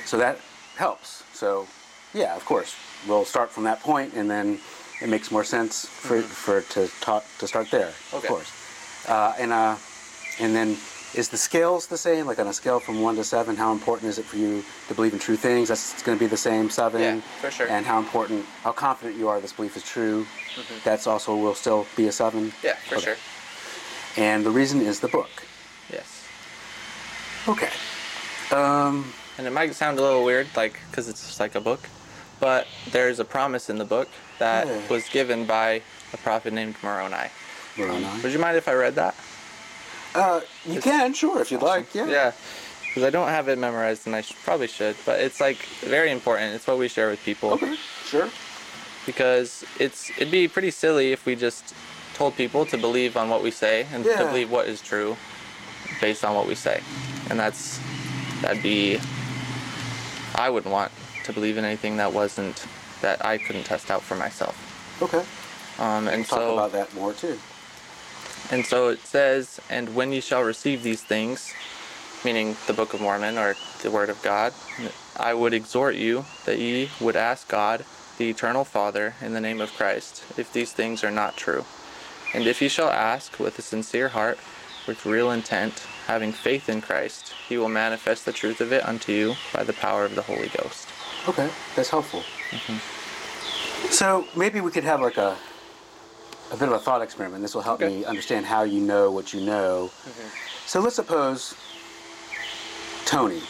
So that helps. So, yeah, of course, we'll start from that point, and then it makes more sense to start there. Okay. Of course. And then, is the scales the same? Like on a scale from 1 to 7, how important is it for you to believe in true things? That's going to be the same 7. Yeah, for sure. And how confident you are this belief is true. That's also will still be a 7. Yeah, for sure. And the reason is the book. Yes. Okay. And it might sound a little weird, like, because it's just like a book, but there's a promise in the book that was given by a prophet named Moroni. Would you mind if I read that? You can, sure, if you'd like. Yeah. Yeah, because I don't have it memorized, and I probably should, but it's like very important. It's what we share with people. Okay, sure. Because it'd be pretty silly if we just told people to believe on what we say and to believe what is true based on what we say. And I wouldn't want to believe in anything that I couldn't test out for myself. Okay. And talk about that more too. And so it says, and when ye shall receive these things, meaning the Book of Mormon or the Word of God, I would exhort you that ye would ask God, the Eternal Father, in the name of Christ, if these things are not true. And if ye shall ask with a sincere heart, with real intent, having faith in Christ, he will manifest the truth of it unto you by the power of the Holy Ghost. Okay, that's helpful. So maybe we could have like a bit of a thought experiment. This will help me understand how you know what you know. So let's suppose Tony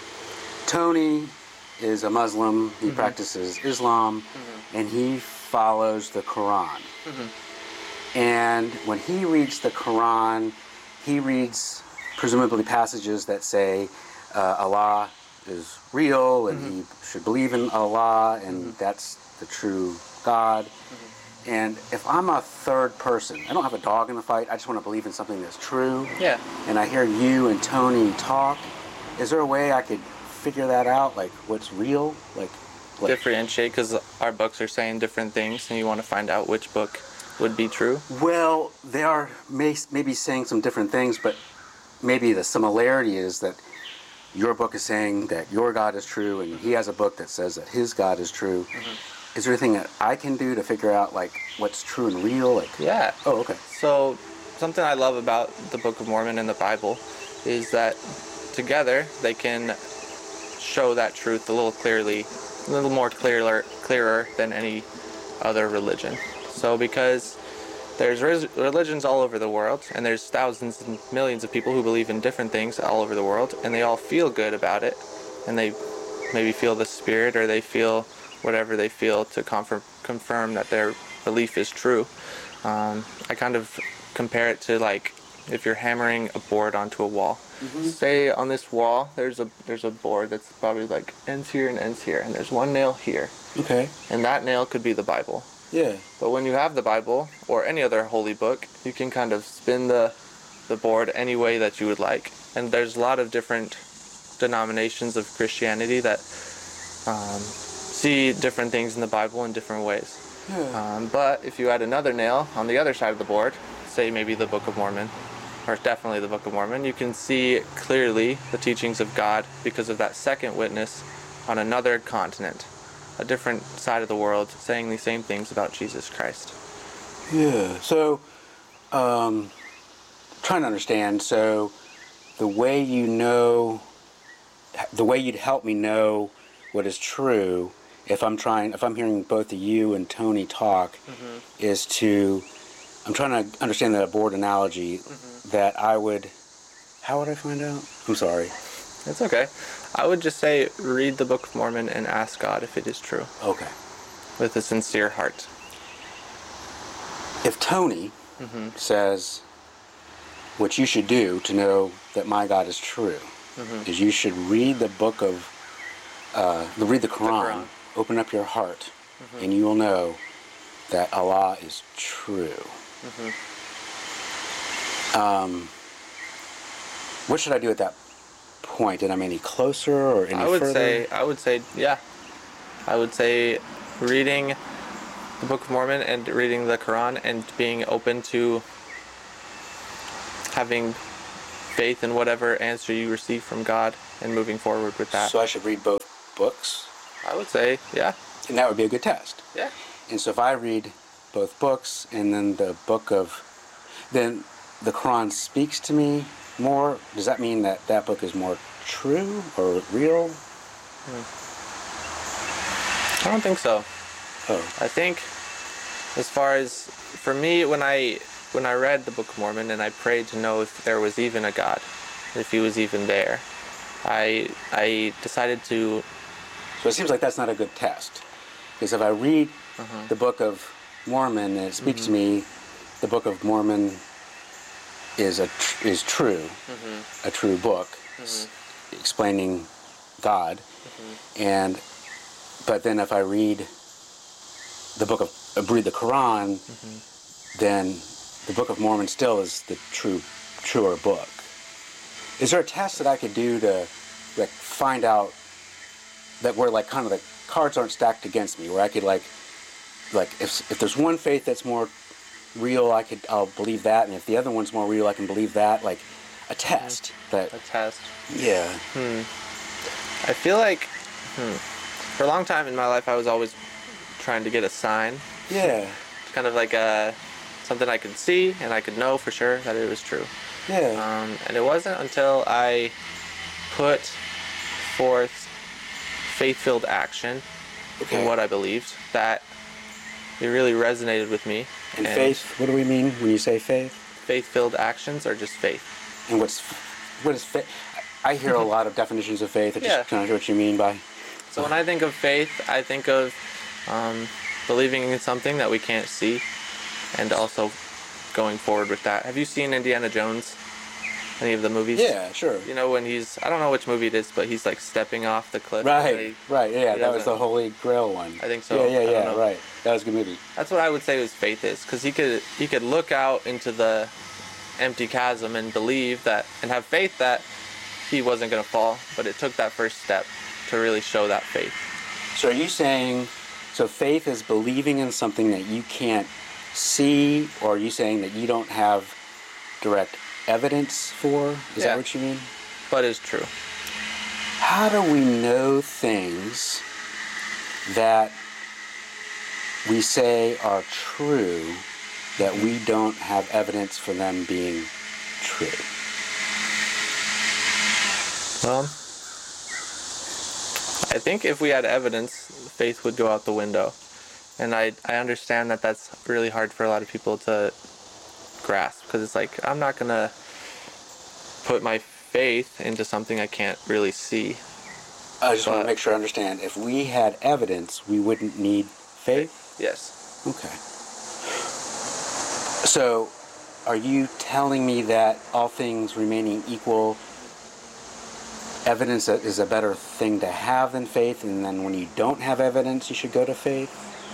is a Muslim, he practices Islam, and he follows the Quran. And when he reads the Quran, he reads presumably passages that say Allah is real and he should believe in Allah and that's the true God. And if I'm a third person, I don't have a dog in the fight, I just want to believe in something that's true. Yeah. And I hear you and Tony talk, is there a way I could figure that out, like what's real? Like differentiate, because our books are saying different things and you want to find out which book would be true? Well, they are maybe saying some different things, but maybe the similarity is that your book is saying that your God is true and he has a book that says that his God is true. Is there anything that I can do to figure out like what's true and real? Like, yeah. Oh, okay. So something I love about the Book of Mormon and the Bible is that together they can show that truth a little more clearer than any other religion. So because there's religions all over the world, and there's thousands and millions of people who believe in different things all over the world, and they all feel good about it, and they maybe feel the spirit, or they feel whatever they feel to confirm that their belief is true. I kind of compare it to like if you're hammering a board onto a wall. Say on this wall there's a board that's probably like ends here and ends here, and there's one nail here. Okay. And that nail could be the Bible. Yeah. But when you have the Bible or any other holy book, you can kind of spin the board any way that you would like. And there's a lot of different denominations of Christianity that see different things in the Bible in different ways. Yeah. But if you add another nail on the other side of the board, say maybe the Book of Mormon, or definitely the Book of Mormon, you can see clearly the teachings of God because of that second witness on another continent, a different side of the world, saying the same things about Jesus Christ. Yeah. So, trying to understand. So, the way you'd help me know what is true, if I'm hearing both of you and Tony talk, is I'm trying to understand that board analogy. That how would I find out? I'm sorry. It's okay. I would just say read the Book of Mormon and ask God if it is true. Okay. With a sincere heart. If Tony says what you should do to know that my God is true is you should read the book of read the Quran, open up your heart, and you will know that Allah is true. What should I do at that point? And I'm any closer or any further? I would say, yeah. I would say reading the Book of Mormon and reading the Quran and being open to having faith in whatever answer you receive from God and moving forward with that. So I should read both books, I would say, yeah. and that would be a good test. Yeah. And so if I read both books and then then the Quran speaks to me more, does that mean that that book is more true or real? I don't think so. Oh. I think, as far as, for me, when I read the Book of Mormon and I prayed to know if there was even a God, if he was even there, I decided to... So it seems like that's not a good test. Because if I read the Book of Mormon and it speaks to me, the Book of Mormon is true, a true book, explaining God. But then if I read the Quran, then the Book of Mormon still is the truer book. Is there a test that I could do to like find out that where like kind of the cards aren't stacked against me, where I could like if there's one faith that's more real, I'll believe that, and if the other one's more real, I can believe that, like a test. A test. Yeah. I feel like for a long time in my life I was always trying to get a sign. Yeah. Kind of like something I could see and I could know for sure that it was true. Yeah. And it wasn't until I put forth faith-filled action in what I believed that it really resonated with me. And faith, what do we mean when you say faith? Faith-filled actions are just faith. And what is faith? I hear a lot of definitions of faith. I just kind of know what you mean by. So when I think of faith, I think of believing in something that we can't see, and also going forward with that. Have you seen Indiana Jones? Any of the movies? Yeah, sure. You know when I don't know which movie it is, but he's like stepping off the cliff. Right, yeah, that was the Holy Grail one. I think so. Yeah, right. That was a good movie. That's what I would say his faith is, because he could look out into the empty chasm and believe that, and have faith that he wasn't going to fall, but it took that first step to really show that faith. So are you saying, so faith is believing in something that you can't see, or are you saying that you don't have direct evidence for? Is that what you mean? But it's true. How do we know things that we say are true that we don't have evidence for them being true? Well, I think if we had evidence, faith would go out the window. And I understand that that's really hard for a lot of people to grasp, because it's like, I'm not going to put my faith into something I can't really see. I just want to make sure I understand. If we had evidence, we wouldn't need faith? Yes. Okay. So, are you telling me that all things remaining equal, evidence is a better thing to have than faith, and then when you don't have evidence, you should go to faith?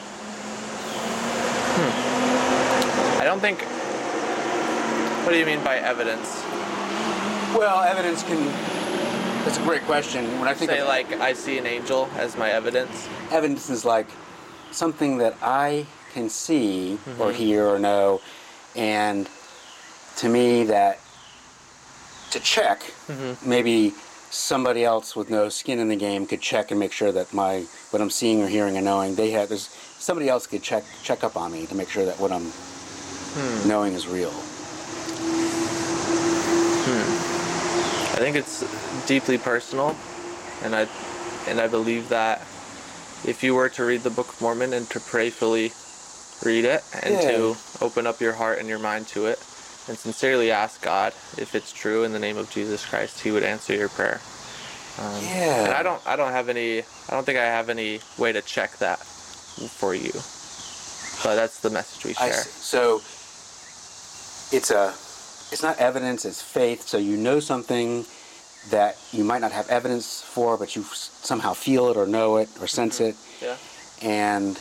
I don't think... What do you mean by evidence? Well, evidence can... That's a great question. When I think Say, like, I see an angel as my evidence? Evidence is like something that I can see or hear or know, and to me that to check, maybe somebody else with no skin in the game could check and make sure that what I'm seeing or hearing and knowing, somebody else could check up on me to make sure that what I'm knowing is real. I think it's deeply personal, and I believe that if you were to read the Book of Mormon and to prayerfully read it and to open up your heart and your mind to it and sincerely ask God if it's true in the name of Jesus Christ, He would answer your prayer. And I don't think I have any way to check that for you, but that's the message we share. So it's not evidence, it's faith. So you know something that you might not have evidence for, but you somehow feel it or know it or sense it. Yeah. And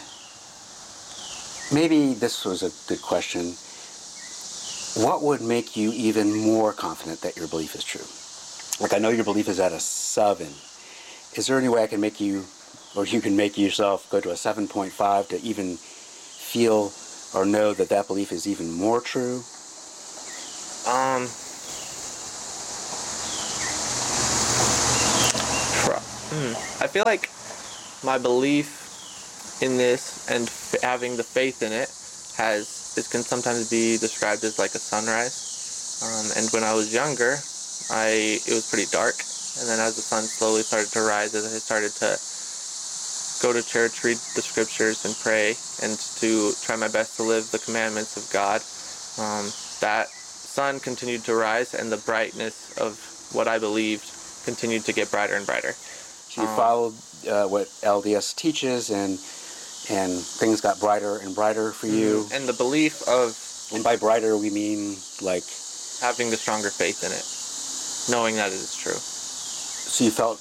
maybe this was a good question. What would make you even more confident that your belief is true? Like, I know your belief is at a 7. Is there any way I can make you, or you can make yourself go to a 7.5 to even feel or know that that belief is even more true? I feel like my belief in this and having the faith in it can sometimes be described as like a sunrise. And when I was younger, it was pretty dark. And then as the sun slowly started to rise, as I started to go to church, read the scriptures, and pray, and to try my best to live the commandments of God, that sun continued to rise, and the brightness of what I believed continued to get brighter and brighter. So you followed what LDS teaches, and things got brighter and brighter for you. And the belief of... And by brighter, we mean like... having the stronger faith in it, knowing that it is true. So you felt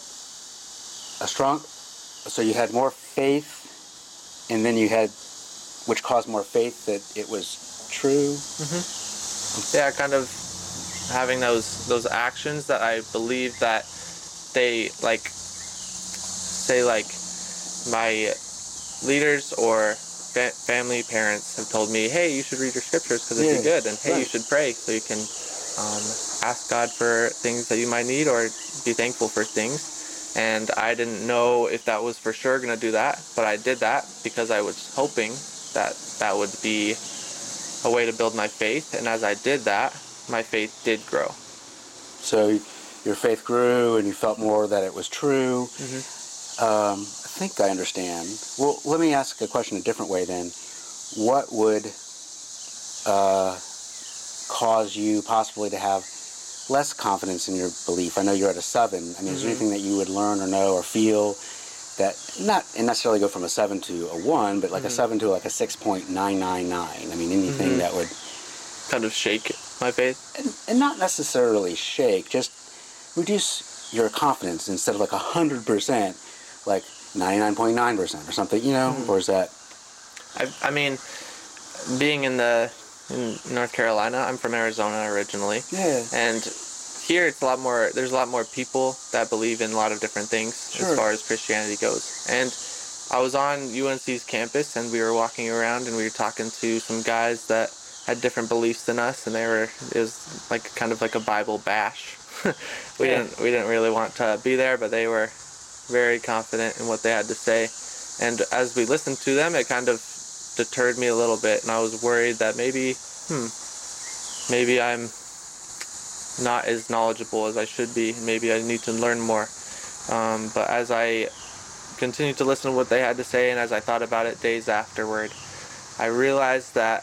so you had more faith, and then you had, which caused more faith that it was true? Yeah, kind of having those actions that I believe that they, like, say, like, my leaders or family, parents have told me, hey, you should read your scriptures because it'd be good, and hey, you should pray so you can ask God for things that you might need or be thankful for things. And I didn't know if that was for sure going to do that, but I did that because I was hoping that that would be a way to build my faith. And as I did that, my faith did grow. So your faith grew and you felt more that it was true. I think I understand. Well, let me ask a question a different way then. What would cause you possibly to have less confidence in your belief? I know you're at a 7. I mean, is there anything that you would learn or know or feel that, not necessarily go from a 7 to a 1, but like a 7 to like a 6.999? I mean, anything that would... kind of shake my faith? And not necessarily shake, just reduce your confidence instead of like 100%, like 99.9% or something, you know? Or is that... I mean, being in North Carolina, I'm from Arizona originally. Yeah. And here there's a lot more people that believe in a lot of different things as far as Christianity goes. And I was on UNC's campus and we were walking around and we were talking to some guys that had different beliefs than us, and it was like kind of like a Bible bash. We didn't really want to be there, but they were very confident in what they had to say. And as we listened to them, it kind of deterred me a little bit, and I was worried that maybe I'm not as knowledgeable as I should be. Maybe I need to learn more. But as I continued to listen to what they had to say, and as I thought about it days afterward, I realized that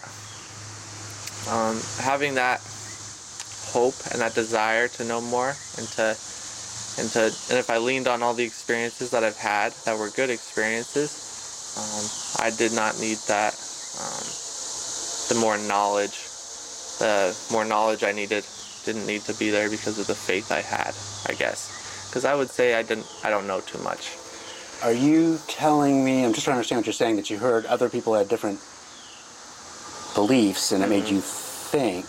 having that hope and that desire to know more, and if I leaned on all the experiences that I've had that were good experiences, I did not need that. The more knowledge I needed didn't need to be there because of the faith I had, I guess. Because I would say I don't know too much. Are you telling me, I'm just trying to understand what you're saying, that you heard other people had different beliefs and it made you think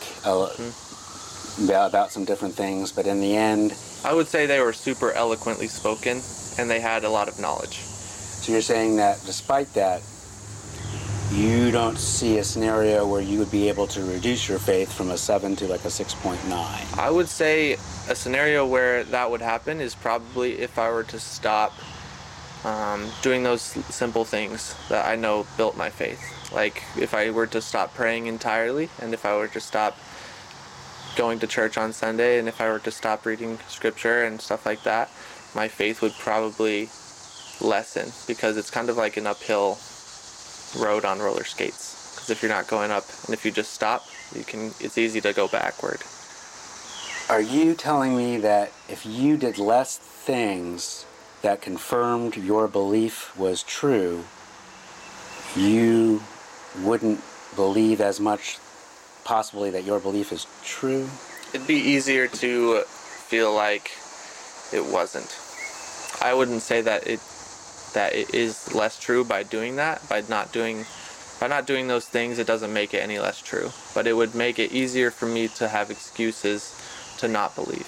about some different things, but in the end... I would say they were super eloquently spoken and they had a lot of knowledge. So you're saying that despite that, you don't see a scenario where you would be able to reduce your faith from a 7 to like a 6.9? I would say a scenario where that would happen is probably if I were to stop doing those simple things that I know built my faith. Like if I were to stop praying entirely, and if I were to stop going to church on Sunday, and if I were to stop reading scripture and stuff like that, my faith would probably lessen, because it's kind of like an uphill road on roller skates. Because if you're not going up, and if you just stop, it's easy to go backward. Are you telling me that if you did less things that confirmed your belief was true, you wouldn't believe as much, possibly, that your belief is true? It'd be easier to feel like it wasn't. I wouldn't say that it is less true by doing that. By not doing those things, it doesn't make it any less true. But it would make it easier for me to have excuses to not believe.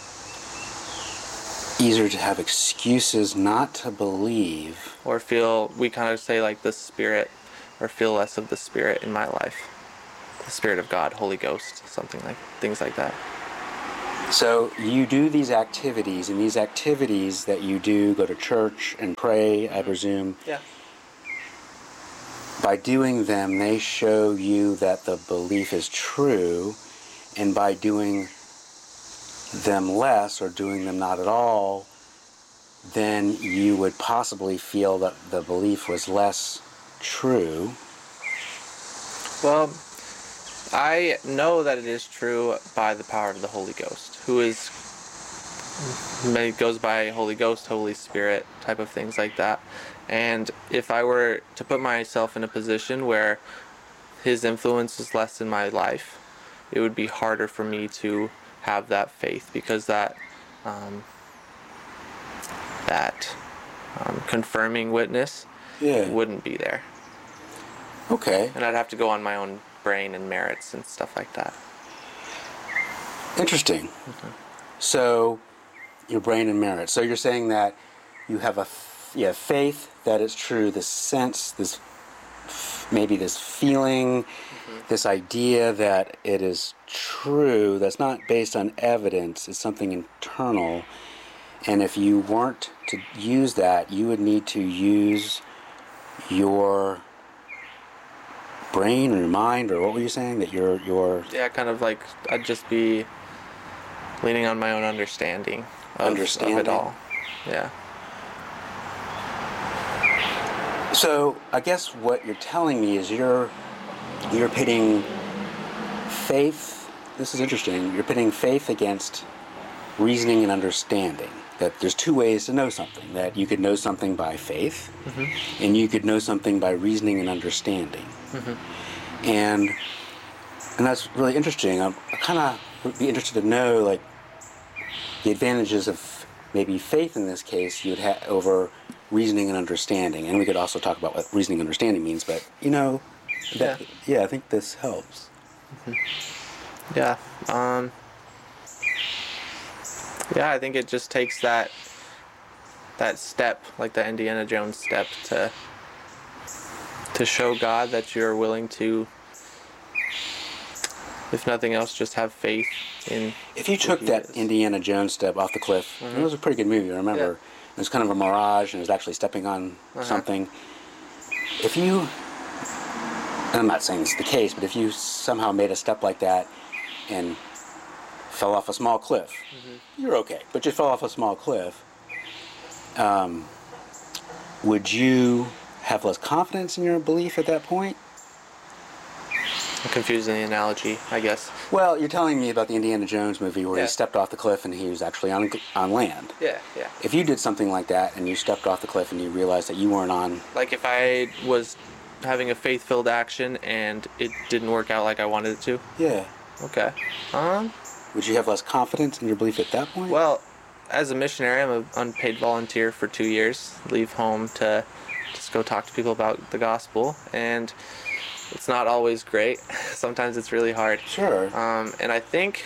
Easier to have excuses not to believe. Or feel, we kind of say like the Spirit, or feel less of the Spirit in my life. The Spirit of God, Holy Ghost, things like that. So you do these activities, and these activities that you do, go to church and pray, I presume. Yeah. By doing them, they show you that the belief is true, and by doing them less or doing them not at all, then you would possibly feel that the belief was less true. Well, I know that it is true by the power of the Holy Ghost, who is, it goes by Holy Ghost, Holy Spirit, type of things like that. And if I were to put myself in a position where his influence is less in my life, it would be harder for me to have that faith, because that confirming witness wouldn't be there. Okay. And I'd have to go on my own brain and merits and stuff like that. Interesting. So, your brain and merit. So you're saying that you have faith that it's true, this sense, maybe this feeling, this idea that it is true, that's not based on evidence, it's something internal. And if you weren't to use that, you would need to use your brain or your mind, or what were you saying? That your Yeah, kind of like I'd just be leaning on my own understanding of it all. Yeah. So I guess what you're telling me is you're pitting faith. This is interesting. You're pitting faith against reasoning and understanding. That there's two ways to know something. That you could know something by faith, and you could know something by reasoning and understanding. And that's really interesting. I kind of would be interested to know, like, the advantages of maybe faith in this case you'd have over reasoning and understanding. And we could also talk about what reasoning and understanding means, but I think this helps. Yeah. I think it just takes that step, like the Indiana Jones step, to show God that you're willing to, if nothing else, just have faith in. If you took that Indiana Jones step off the cliff, it was a pretty good movie, I remember. Yeah. It was kind of a mirage, and it was actually stepping on something. If you, and I'm not saying this is the case, but if you somehow made a step like that and fell off a small cliff, you're okay. But you fell off a small cliff, would you have less confidence in your belief at that point? I'm confusing the analogy, I guess. Well, you're telling me about the Indiana Jones movie where he stepped off the cliff and he was actually on land. Yeah. If you did something like that and you stepped off the cliff and you realized that you weren't on... Like if I was having a faith-filled action and it didn't work out like I wanted it to? Yeah. Okay. Would you have less confidence in your belief at that point? Well, as a missionary, I'm an unpaid volunteer for 2 years. Leave home to just go talk to people about the gospel, and it's not always great. Sometimes it's really hard. Sure. And I think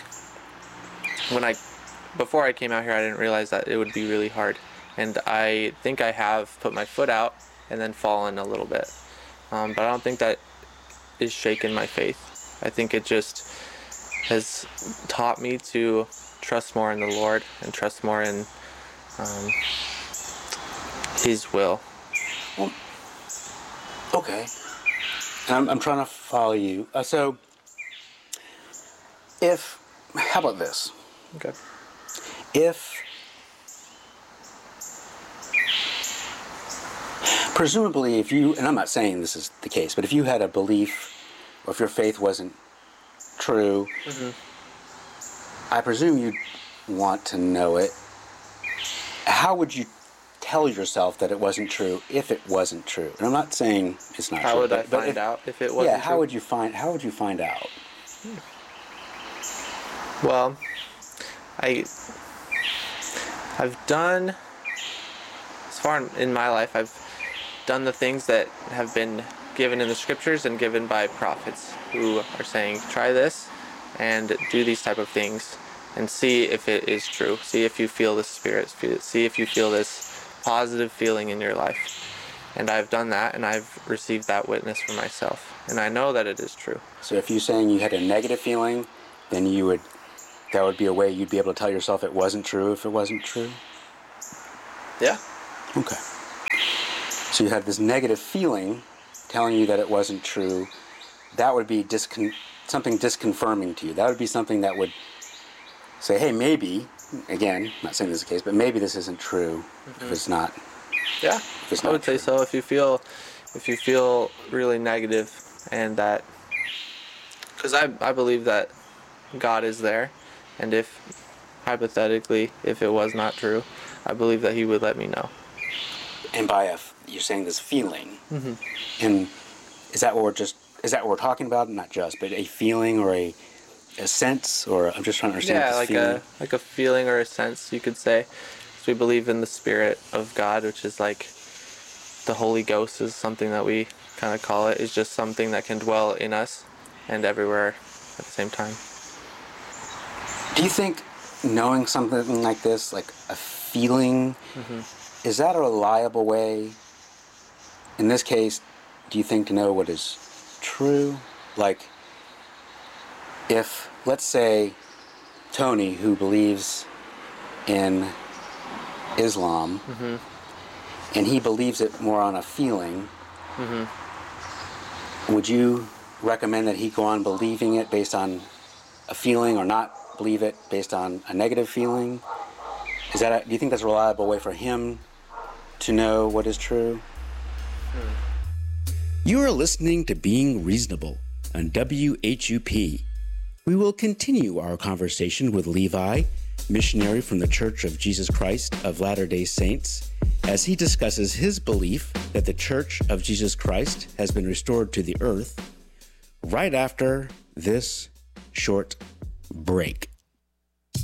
before I came out here, I didn't realize that it would be really hard. And I think I have put my foot out and then fallen a little bit. But I don't think that is shaken my faith. I think it just has taught me to trust more in the Lord and trust more in His will. Well, okay. I'm trying to follow you. So, how about this? Okay. Presumably, and I'm not saying this is the case, but if you had a belief, or if your faith wasn't true, I presume you'd want to know it. How would you tell yourself that it wasn't true if it wasn't true? And I'm not saying it's not true. How would I find out if it wasn't true? How would you find out? Well, I've done, as far in my life, I've done the things that have been given in the scriptures and given by prophets who are saying, try this and do these type of things and see if it is true. See if you feel the Spirit. See if you feel this positive feeling in your life. And I've done that, and I've received that witness for myself. And I know that it is true. So if you're saying you had a negative feeling, then that would be a way you'd be able to tell yourself it wasn't true if it wasn't true? Yeah. Okay. So you had this negative feeling telling you that it wasn't true. That would be something disconfirming to you. That would be something that would say, hey, maybe, again, I'm not saying this is the case, but maybe this isn't true if it's not. Yeah, I would say so. If you feel really negative, and that, because I believe that God is there, and if hypothetically if it was not true, I believe that He would let me know. And you're saying this feeling, and is that what we're talking about? Not just, but a feeling or a sense, or I'm just trying to understand. Yeah, like a feeling or a sense, you could say. So we believe in the Spirit of God, which is like the Holy Ghost is something that we kind of call it. Is just something that can dwell in us and everywhere at the same time. Do you think knowing something like this, like a feeling, is that a reliable way? In this case, do you think to know what is true? Like, if, let's say, Tony, who believes in Islam, and he believes it more on a feeling, would you recommend that he go on believing it based on a feeling, or not believe it based on a negative feeling? Do you think that's a reliable way for him to know what is true? You are listening to Being Reasonable on WHUP. We will continue our conversation with Levi, missionary from the Church of Jesus Christ of Latter-day Saints, as he discusses his belief that the Church of Jesus Christ has been restored to the earth, right after this short break.